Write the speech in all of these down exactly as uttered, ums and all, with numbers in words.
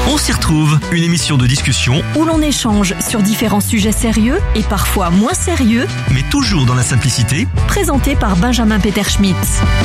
On s'y retrouve, une émission de discussion où l'on échange sur différents sujets sérieux et parfois moins sérieux, mais toujours dans la simplicité, présenté par Benjamin Peterschmitt.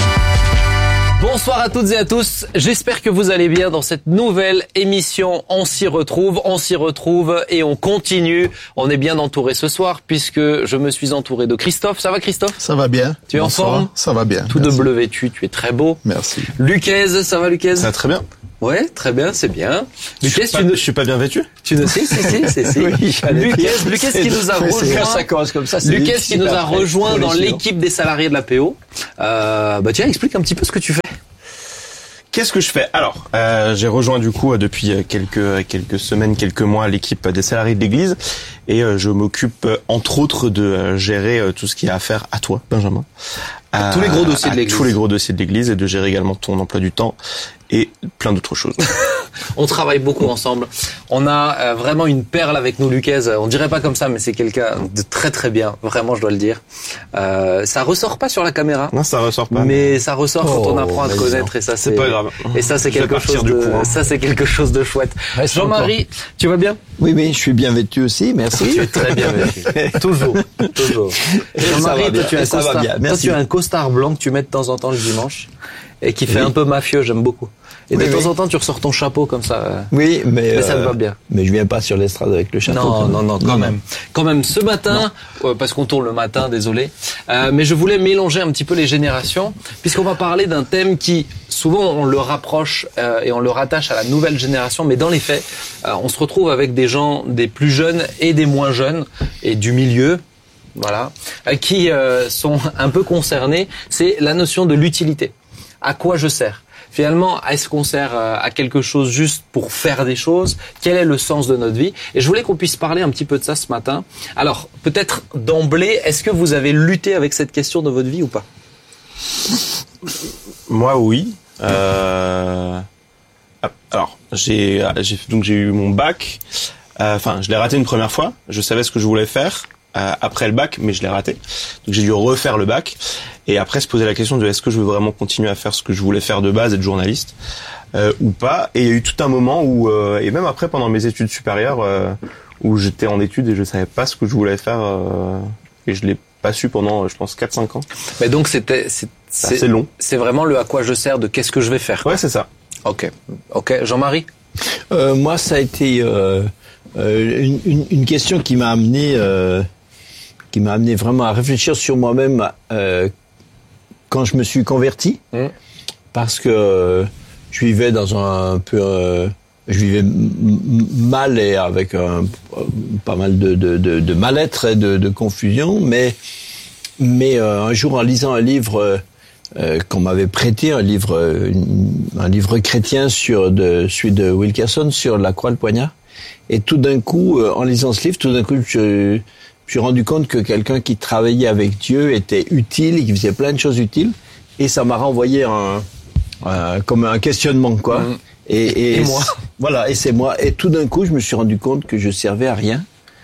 Bonsoir à toutes et à tous, j'espère que vous allez bien dans cette nouvelle émission. On s'y retrouve, on s'y retrouve et on continue. On est bien entouré ce soir puisque je me suis entouré de Christophe. Ça va Christophe ? Ça va bien. Tu es Bonsoir. en forme ? Ça va bien. Tout Merci. de bleu vêtu, tu es très beau. Merci. Lucas, ça va Lucas ? Ça va très bien. Ouais, très bien, c'est bien. Lucas, Lucas, tu ne... je suis pas bien vêtu ? Tu ne sais, si, si, si, si. Oui, Lucas, Lucas qui nous a rejoint. Ça commence comme ça. Lucas qui nous a rejoint dans l'équipe des salariés de la P O. Euh, bah tiens, explique un petit peu ce que tu fais. Qu'est-ce que je fais ? Alors, euh, j'ai rejoint du coup depuis quelques quelques semaines, quelques mois l'équipe des salariés de l'église et euh, je m'occupe euh, entre autres de euh, gérer euh, tout ce qu'il y a à faire à toi, Benjamin. À tous les gros dossiers de l'église. Tous les gros dossiers de l'église et de gérer également ton emploi du temps et plein d'autres choses. On travaille beaucoup ensemble. On a euh, vraiment une perle avec nous, Lucas. On dirait pas comme ça, mais c'est quelqu'un de très très bien. Vraiment, je dois le dire. Euh, ça ressort pas sur la caméra. Non, ça ressort pas. Mais ça ressort oh, quand on apprend à te connaître et ça c'est, c'est pas grave. Et ça c'est Je quelque chose de, coup, hein. ça c'est quelque chose de chouette. Reste Jean-Marie, encore. tu vas bien ? Oui, mais je suis bien vêtu aussi, merci. Tu es très bien vêtu. toujours, toujours. Jean-Marie, toi, tu as un ça va costard. bien. Toi, Merci. tu as un costard blanc que tu mets de temps en temps le dimanche et qui fait Oui. un peu mafieux, j'aime beaucoup. Et Oui, de temps oui. en temps, tu ressors ton chapeau comme ça. Oui, mais, Mais ça euh, me va bien. Mais je viens pas sur l'estrade avec le chapeau. Non, quand non, non, quand non, même. non. Quand même, ce matin, euh, parce qu'on tourne le matin, désolé, euh, mais je voulais mélanger un petit peu les générations, puisqu'on va parler d'un thème qui, souvent, on le rapproche euh, et on le rattache à la nouvelle génération, mais dans les faits, euh, on se retrouve avec des gens, des plus jeunes et des moins jeunes, et du milieu, voilà, euh, qui euh, sont un peu concernés. C'est la notion de l'utilité. À quoi je sers ? Finalement, est-ce qu'on sert à quelque chose juste pour faire des choses ? Quel est le sens de notre vie ? Et je voulais qu'on puisse parler un petit peu de ça ce matin. Alors, peut-être d'emblée, est-ce que vous avez lutté avec cette question de votre vie ou pas ? Moi, oui. Euh... Alors, j'ai, j'ai donc j'ai eu mon bac. Enfin, euh, je l'ai raté une première fois. Je savais ce que je voulais faire euh, après le bac, mais je l'ai raté. Donc j'ai dû refaire le bac. Et après se poser la question de est-ce que je veux vraiment continuer à faire ce que je voulais faire de base, être journaliste euh, ou pas. Et il y a eu tout un moment où, euh, et même après pendant mes études supérieures, euh, où j'étais en études et je savais pas ce que je voulais faire euh, et je l'ai pas su pendant, je pense, quatre cinq ans. Mais donc c'était, c'est, c'est, c'est long. C'est vraiment le à quoi je sers de qu'est-ce que je vais faire. Ouais, c'est ça. Ok, ok. Jean-Marie ? Euh, moi, ça a été euh, euh, une, une, une question qui m'a amené, euh, qui m'a amené vraiment à réfléchir sur moi-même. Euh, quand je me suis converti, mmh. parce que euh, je vivais dans un, un peu, euh, je vivais m- m- mal et avec un, pas mal de, de, de, de mal-être et de, de confusion, mais mais euh, un jour en lisant un livre euh, qu'on m'avait prêté, un livre, une, un livre chrétien sur de celui de Wilkerson sur la croix le poignard, et tout d'un coup, euh, en lisant ce livre, tout d'un coup, je Je me suis rendu compte que quelqu'un qui travaillait avec Dieu était utile et qui faisait plein de choses utiles. Et ça m'a renvoyé un, un, comme un questionnement, quoi. Mmh. Et, et, et moi. Voilà, et c'est moi. Et tout d'un coup, je me suis rendu compte que je servais à rien.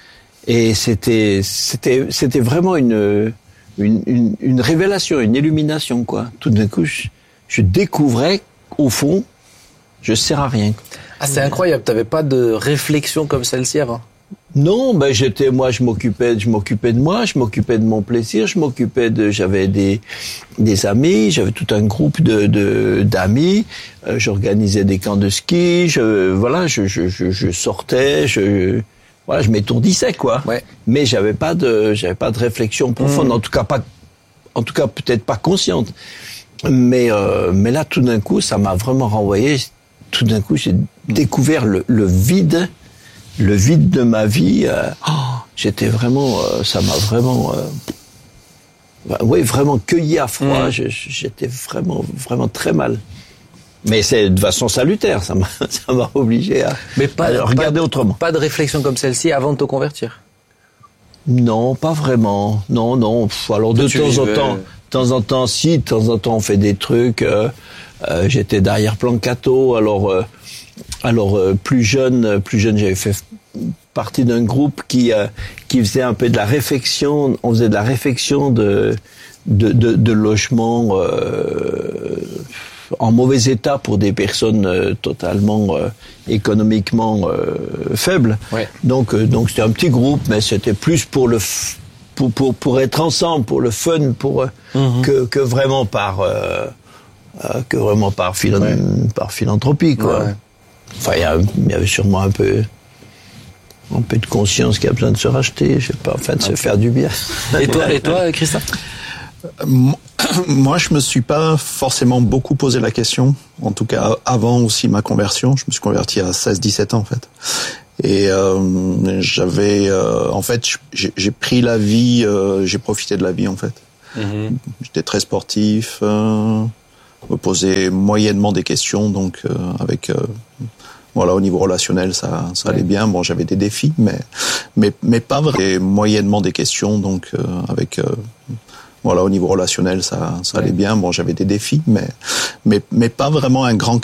Et c'était, c'était, c'était vraiment une, une, une, une révélation, une illumination, quoi. Tout d'un coup, je, je découvrais, au fond, je sers à rien. Ah, c'est incroyable. T'avais pas de réflexion comme celle-ci avant ? Non, ben j'étais, moi, je m'occupais, je m'occupais de moi, je m'occupais de mon plaisir, je m'occupais de, j'avais des des amis, j'avais tout un groupe de, de d'amis, euh, j'organisais des camps de ski, je voilà, je je je, je sortais, je voilà, je m'étourdissais quoi. Ouais. Mais j'avais pas de j'avais pas de réflexion profonde, mmh. en tout cas pas, en tout cas peut-être pas consciente. Mais euh, mais là, tout d'un coup, ça m'a vraiment renvoyé. Tout d'un coup, j'ai découvert le, le vide. Le vide de ma vie, euh, oh, j'étais vraiment, euh, ça m'a vraiment, euh, bah, oui, vraiment cueilli à froid. Mmh. Je, j'étais vraiment, vraiment très mal. Mais c'est de façon salutaire, ça m'a, ça m'a obligé à, Mais pas, à regarder pas, autrement. Pas de réflexion comme celle-ci avant de te convertir. Non, pas vraiment. Non, non. Pff, alors de temps en temps, de temps en temps, si, de temps en temps, on fait des trucs. Euh, euh, j'étais derrière plan Cato, alors. Euh, Alors euh, plus jeune, plus jeune, j'avais fait partie d'un groupe qui euh, qui faisait un peu de la réfection. On faisait de la réfection de de de, de logements. Euh, en mauvais état pour des personnes euh, totalement euh, économiquement euh, faibles. Ouais. Donc euh, donc c'était un petit groupe, mais c'était plus pour le f- pour pour pour être ensemble, pour le fun, pour euh, mm-hmm. que que vraiment par euh, euh, que vraiment par philan- ouais. par philanthropie quoi. Ouais. Enfin il y, a, il y avait sûrement un peu un peu de conscience qui a besoin de se racheter, je sais pas, enfin de okay. se faire du bien. Et toi et toi Christophe? Moi, je me suis pas forcément beaucoup posé la question. En tout cas, avant aussi ma conversion, je me suis converti à seize dix-sept ans en fait. Et euh, j'avais, euh, en fait, j'ai, j'ai pris la vie, euh, j'ai profité de la vie en fait. Mm-hmm. J'étais très sportif, euh, me posais moyennement des questions, donc euh, avec, euh, voilà, au niveau relationnel, ça, ça allait bien. Bon, j'avais des défis, mais, mais, mais pas vraiment. Moyennement des questions, donc euh, avec euh, voilà, au niveau relationnel, ça, ça allait bien. Bon, j'avais des défis, mais, mais, mais pas vraiment un grand